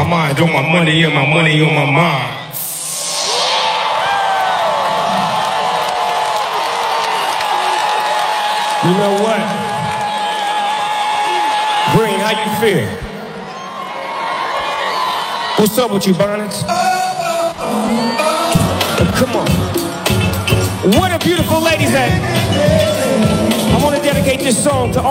mind. On my money, on my money, on my mind. You know what? Green, how you feel? What's up with you, Bonnets? Come on. What a beautiful ladies at. I want to dedicate this song to all